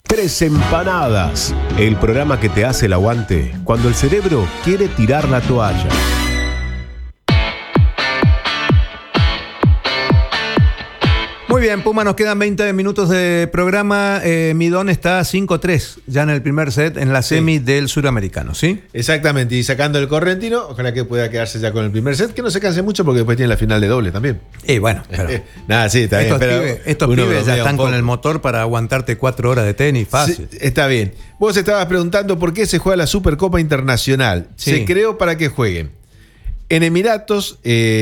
Tres Empanadas, el programa que te hace el aguante cuando el cerebro quiere tirar la toalla. Muy bien, Puma, nos quedan 20 minutos de programa. Midón está 5-3 ya en el primer set en la semi del suramericano, ¿sí? Exactamente, y sacando el correntino, ojalá que pueda quedarse ya con el primer set, que no se canse mucho porque después tiene la final de doble también. Y bueno, pero nada, sí, está bien. Estos pibes ya están con el motor para aguantarte 4 horas de tenis, fácil. Sí, está bien. Vos estabas preguntando por qué se juega la Supercopa Internacional. Sí. Se creó para que jueguen en Emiratos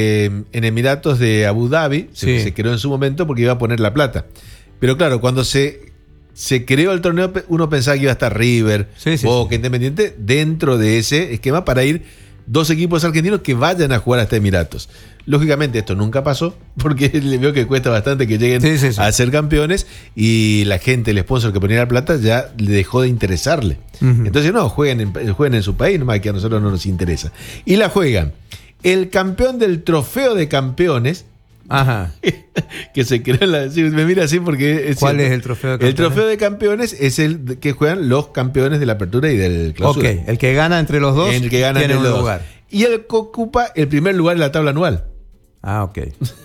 de Abu Dhabi, Sí. se creó en su momento porque iba a poner la plata. Pero claro, cuando se creó el torneo, uno pensaba que iba a estar River, Boca, Independiente, dentro de ese esquema para ir 2 equipos argentinos que vayan a jugar hasta Emiratos. Lógicamente esto nunca pasó, porque le veo que cuesta bastante que lleguen a ser campeones y la gente, el sponsor que ponía la plata ya le dejó de interesarle. Entonces no, jueguen en su país, nomás que a nosotros no nos interesa. Y la juegan el campeón del trofeo de campeones. Ajá. Que se creó me mira así porque ¿Cuál es el trofeo de campeones? El trofeo de campeones es el que juegan los campeones de la apertura y del clausura. Ok, el que gana entre los dos tiene un lugar. Y el que ocupa el primer lugar en la tabla anual. Ah, ok.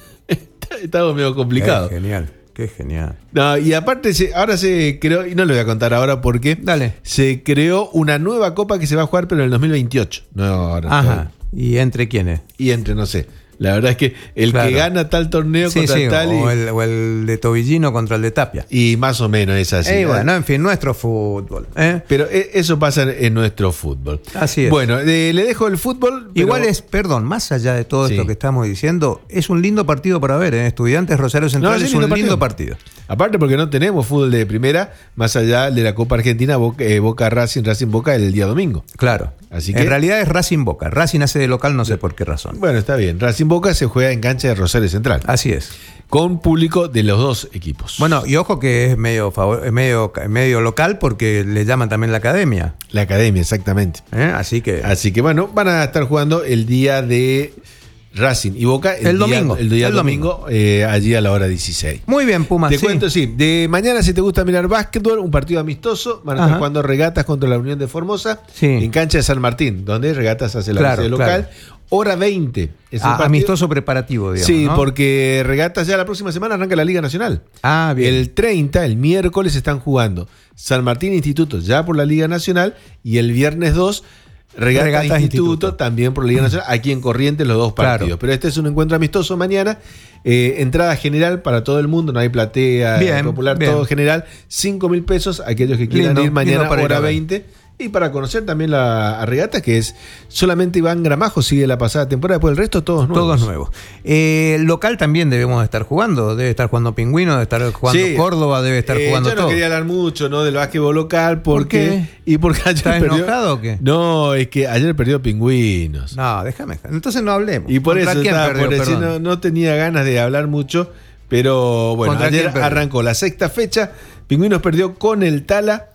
Está medio complicado. Qué genial. No, y aparte ahora se creó, y no le voy a contar ahora por qué. Dale. Se creó una nueva copa que se va a jugar pero en el 2028. No, ahora. Ajá. ¿Y entre quiénes? Y entre, no sé. La verdad es que el que gana tal torneo contra tal o el de Tobillino contra el de Tapia. Y más o menos es así. Bueno, en fin, nuestro fútbol. Pero eso pasa en nuestro fútbol. Así es. Bueno, le dejo el fútbol. Igual más allá de todo esto que estamos diciendo, es un lindo partido para ver. Estudiantes Rosario Central es un lindo partido. Aparte porque no tenemos fútbol de primera, más allá de la Copa Argentina, Boca Racing Boca el día domingo. Claro. Así que, en realidad es Racing Boca. Racing hace de local, no sé por qué razón. Bueno, está bien. Racing Boca se juega en cancha de Rosario Central. Así es. Con público de los dos equipos. Bueno, y ojo que es medio local porque le llaman también la academia. La academia, exactamente. Así que bueno, van a estar jugando el día de Racing y Boca el día domingo allí a la hora 16. Muy bien, Puma. Te cuento, de mañana, si te gusta mirar básquetbol, un partido amistoso, van a estar jugando Regatas contra la Unión de Formosa en cancha de San Martín, donde Regatas hace la visita local. Hora 20. Es amistoso preparativo, digamos. Sí, ¿no? porque Regatas ya la próxima semana arranca la Liga Nacional. Ah, bien. El 30, el miércoles, están jugando San Martín Instituto ya por la Liga Nacional y el viernes 2 Regatas Instituto también por la Liga Nacional, aquí en Corrientes los dos partidos. Claro. Pero este es un encuentro amistoso mañana. Entrada general para todo el mundo, no hay platea popular, todo general. 5.000 pesos, aquellos que quieran ir mañana hora 20. Y para conocer también a Regatas, que es solamente Iván Gramajo, sigue la pasada temporada, después el resto todos nuevos. Todos nuevos. Local también debemos estar jugando, debe estar jugando Pingüino, debe estar jugando Córdoba, debe estar jugando todo. Yo no quería hablar mucho del básquetbol local porque... ¿Por qué? Y porque ayer ¿Estás enojado o qué? No, es que ayer perdió Pingüinos. No, déjame. Entonces no hablemos. Y por eso no tenía ganas de hablar mucho, pero bueno, ayer arrancó la sexta fecha. Pingüinos perdió con el Tala.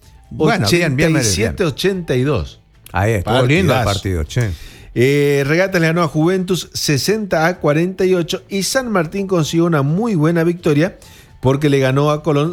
87-82. Ahí estuvo lindo el partido, che. Regatas le ganó a Juventus 60-48 y San Martín consiguió una muy buena victoria porque le ganó a Colón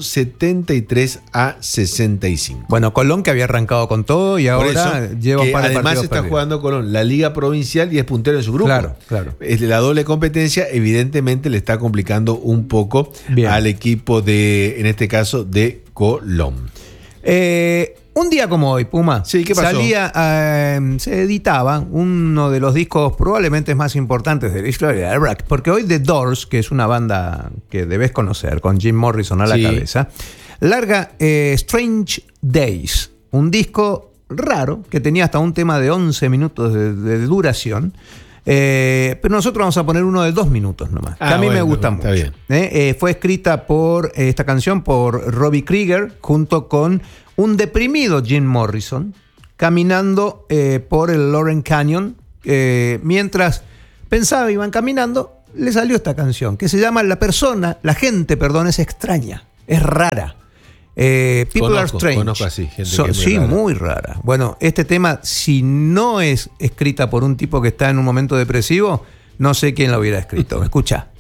73-65. Bueno, Colón que había arrancado con todo y ahora lleva un par de además está jugando Colón la Liga Provincial y es puntero en su grupo. Claro. La doble competencia evidentemente le está complicando un poco al equipo en este caso, de Colón. Un día como hoy, Puma, ¿qué pasó? Se editaba uno de los discos probablemente más importantes de la historia de rock, porque hoy The Doors, que es una banda que debes conocer, con Jim Morrison a la cabeza, larga Strange Days, un disco raro que tenía hasta un tema de 11 minutos de duración. Pero nosotros vamos a poner uno de 2 minutos nomás, que a mí me gusta mucho. Bien. Fue escrita esta canción por Robbie Krieger junto con un deprimido Jim Morrison caminando por el Loren Canyon. Mientras iban caminando, le salió esta canción que se llama La gente es extraña, es rara. People Are Strange. Conozco así, gente muy rara. Bueno, este tema, si no es escrita por un tipo que está en un momento depresivo, no sé quién lo hubiera escrito. Escucha.